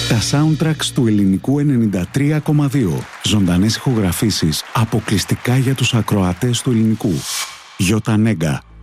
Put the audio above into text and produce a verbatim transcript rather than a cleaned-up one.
Τα soundtracks του ελληνικού ενενήντα τρία κόμμα δύο. Ζωντανές ηχογραφήσεις αποκλειστικά για τους ακροατές του ελληνικού. Γιώτα Νέγκα,